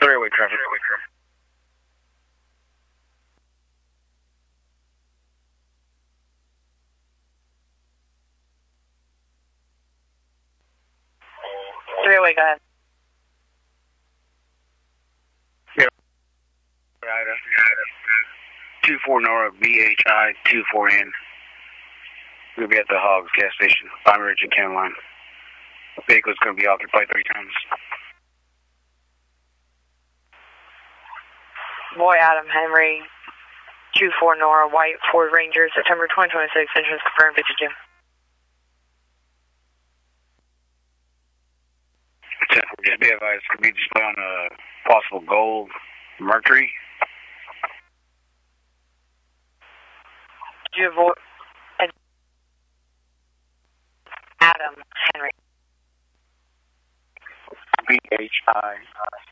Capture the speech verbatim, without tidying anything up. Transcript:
Three-way traffic. Three-way, go ahead. Yeah. two four Nora, B H I two four N. We'll be at the Hogs gas station, Pine Ridge and County Line. The vehicle's going to be occupied three times. Boy, Adam Henry, two four Nora, White, Ford Ranger, September twenty twenty-six, entrance confirmed, fifty-two. Just be advised, could be display on a possible gold Mercury. Do you avoid Adam Henry? B H I